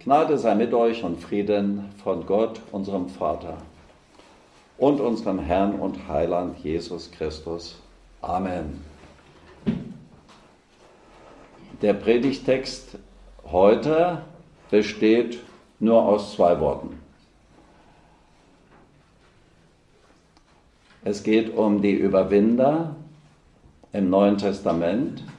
Gnade sei mit euch und Frieden von Gott, unserem Vater und unserem Herrn und Heiland Jesus Christus. Amen. Der Predigtext heute besteht nur aus 2 Worten. Es geht um die Überwinder im Neuen Testament